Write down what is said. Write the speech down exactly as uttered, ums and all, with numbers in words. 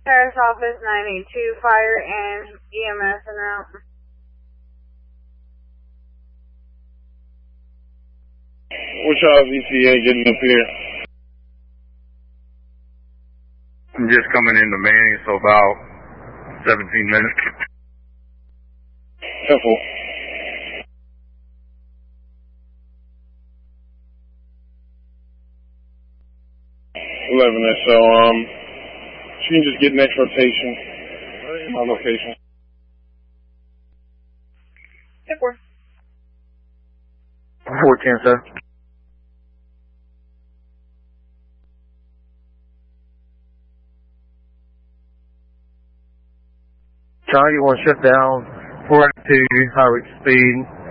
Paris office nine eight two, fire and E M S en route. What's y'all's E T A getting up here? I'm just coming into Manning, so about seventeen minutes. Careful. eleven or so, um, she can just get next rotation. My location. ten four. four ten, sir. Target one shut down, four two, high rate speed.